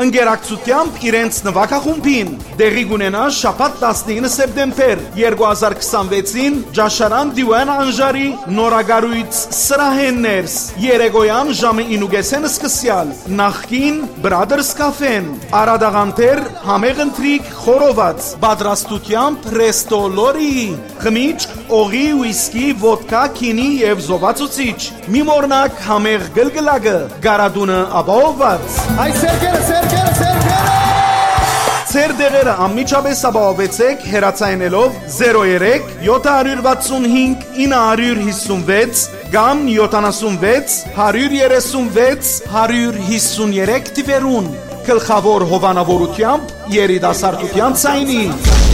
ընկերակցությամբ իրենց նվագախումբին։ Դեղի կունենա շաբաթ 19 սեպտեմբեր 2026-ին Ջաշարան Դիվան Անժարի նորագարույց սրահեններս երեկոյան ժամը 9:30 սկսյալ նախկին Brothers Cafe-ն Արադաղանտեր համեղ ընթրիք խորոված պատրաստությամբ Resto Lori խմիչք օղի ուիսկի ոդկա քինի եւ զովացուցիչ մի մորնակ համեղ գլգլակը գարադունը ապահովված Ay Sergere Ձեր դեղերը անմիջապես ապահովեցեք հեռացայնելով 03 765 956 կամ 76 136 153 թվերուն գլխավոր հովանավորությամբ երիտասարդության ցայնի